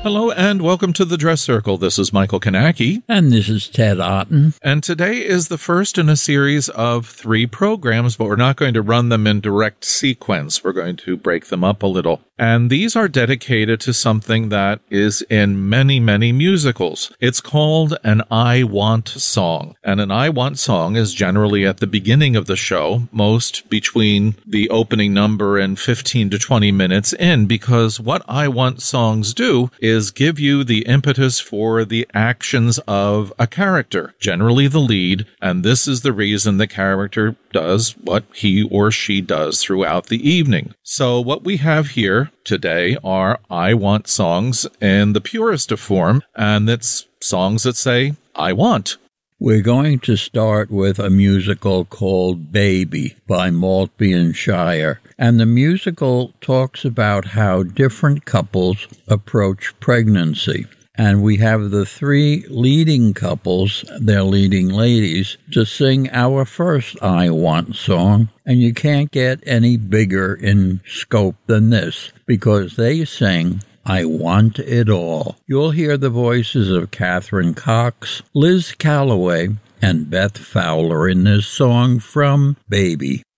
Hello and welcome to the Dress Circle. This is Michael Kanaki. And this is Ted Otten. And today is the first in a series of 3 programs, but we're not going to run them in direct sequence. We're going to break them up a little. And these are dedicated to something that is in many, many musicals. It's called an I Want song. And an I Want song is generally at the beginning of the show, most between the opening number and 15 to 20 minutes in, because what I Want songs do is give you the impetus for the actions of a character, generally the lead, and this is the reason the character does what he or she does throughout the evening. So what we have here today are I Want songs in the purest of form, and it's songs that say, I want. We're going to start with a musical called Baby by Maltby and Shire. And the musical talks about how different couples approach pregnancy. And we have the 3 leading couples, their leading ladies, to sing our first I Want song. And you can't get any bigger in scope than this, because they sing I Want It All. You'll hear the voices of Catherine Cox, Liz Calloway, and Beth Fowler in this song from Baby.